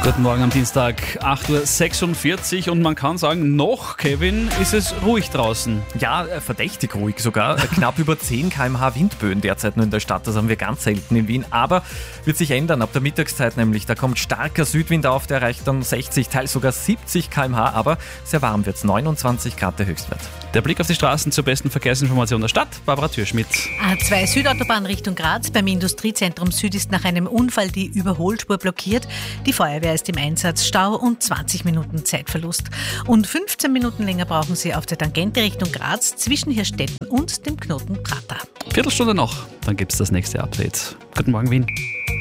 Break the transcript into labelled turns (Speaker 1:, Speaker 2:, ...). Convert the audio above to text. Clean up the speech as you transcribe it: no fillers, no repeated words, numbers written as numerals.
Speaker 1: Guten Morgen am Dienstag, 8.46 Uhr und man kann sagen, noch, Kevin, ist es ruhig draußen.
Speaker 2: Ja, verdächtig ruhig sogar. Knapp über 10 km/h Windböen derzeit nur in der Stadt, das haben wir ganz selten in Wien. Aber wird sich ändern ab der Mittagszeit nämlich. Da kommt starker Südwind auf, der erreicht dann 60, teils sogar 70 km/h. Aber sehr warm wird's, 29 Grad der Höchstwert.
Speaker 1: Der Blick auf die Straßen zur besten Verkehrsinformation der Stadt, Barbara Thürschmidt.
Speaker 3: A2 Südautobahn Richtung Graz. Beim Industriezentrum Süd ist nach einem Unfall die Überholspur blockiert. Die Feuerwehr ist im Einsatz, Stau und 20 Minuten Zeitverlust. Und 15 Minuten länger brauchen Sie auf der Tangente Richtung Graz zwischen Hirstetten und dem Knoten Prater.
Speaker 1: Viertelstunde noch, dann gibt's das nächste Update. Guten Morgen, Wien.